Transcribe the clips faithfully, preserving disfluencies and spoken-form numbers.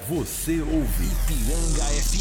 Você ouve Ipiranga F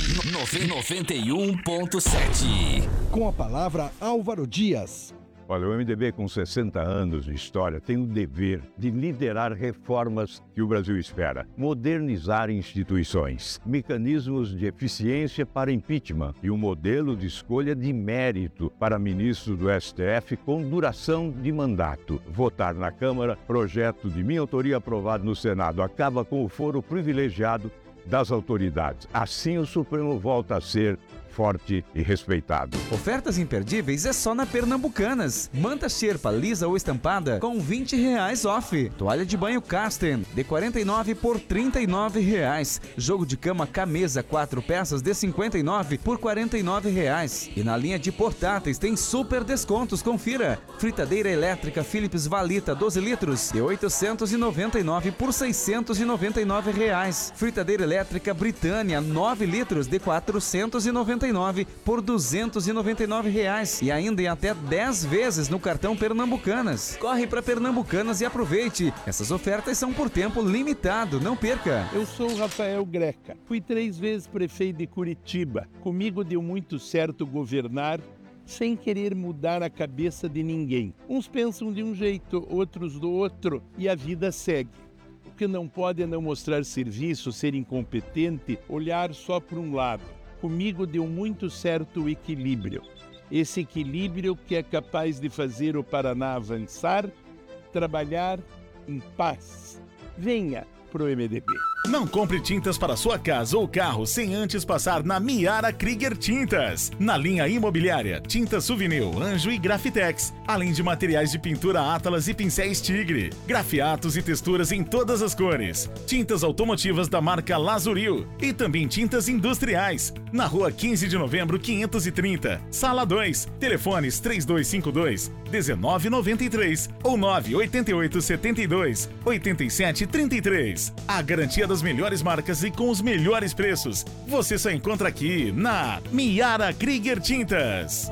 M noventa e um ponto sete. Com a palavra, Álvaro Dias. Olha, o M D B com sessenta anos de história tem o dever de liderar reformas que o Brasil espera, modernizar instituições, mecanismos de eficiência para impeachment e um modelo de escolha de mérito para ministros do S T F com duração de mandato. Votar na Câmara, projeto de minha autoria aprovado no Senado, acaba com o foro privilegiado das autoridades. Assim o Supremo volta a ser forte e respeitado. Ofertas imperdíveis é só na Pernambucanas. Manta Sherpa lisa ou estampada com vinte reais off. Toalha de banho Casten de quarenta e nove por trinta e nove reais. Jogo de cama Camesa quatro peças de cinquenta e nove por quarenta e nove reais. E na linha de portáteis tem super descontos, confira. Fritadeira elétrica Philips Valita doze litros de oitocentos e noventa e nove por seiscentos e noventa e nove reais. Fritadeira elétrica Britânia nove litros de quatrocentos e noventa e nove por duzentos e noventa e nove reais e ainda em até dez vezes no cartão Pernambucanas. Corre para Pernambucanas e aproveite. Essas ofertas são por tempo limitado, não perca. Eu sou o Rafael Greca. Fui três vezes prefeito de Curitiba. Comigo deu muito certo governar sem querer mudar a cabeça de ninguém. Uns pensam de um jeito, outros do outro e a vida segue. O que não pode é não mostrar serviço, ser incompetente, olhar só por um lado. Comigo deu muito certo o equilíbrio. Esse equilíbrio que é capaz de fazer o Paraná avançar, trabalhar em paz. Venha pro M D B. Não compre tintas para sua casa ou carro sem antes passar na Miara Krieger Tintas. Na linha imobiliária, tintas Souvenir, Anjo e Grafitex, além de materiais de pintura Atlas e pincéis Tigre, grafiatos e texturas em todas as cores, tintas automotivas da marca Lazuril e também tintas industriais. Na rua quinze de novembro, quinhentos e trinta, sala dois, telefones três dois cinco dois, um nove nove três ou nove oito oito sete dois, oito sete três três. A garantia das melhores marcas e com os melhores preços. Você só encontra aqui na Miara Krieger Tintas.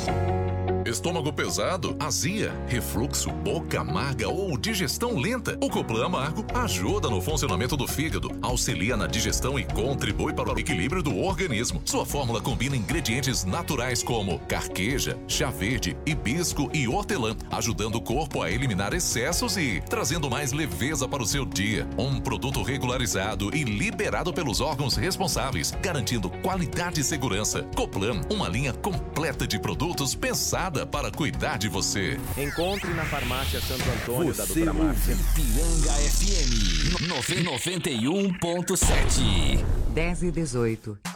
Estômago pesado, azia, refluxo, boca amarga ou digestão lenta? O Coplan Amargo ajuda no funcionamento do fígado, auxilia na digestão e contribui para o equilíbrio do organismo. Sua fórmula combina ingredientes naturais como carqueja, chá verde, hibisco e hortelã, ajudando o corpo a eliminar excessos e trazendo mais leveza para o seu dia. Um produto regularizado e liberado pelos órgãos responsáveis, garantindo qualidade e segurança. Coplan, uma linha completa de produtos pensada para cuidar de você. Encontre na farmácia Santo Antônio da Você Doutora Márcia. ouve Ipiranga F M noventa e um ponto sete. dez e dezoito.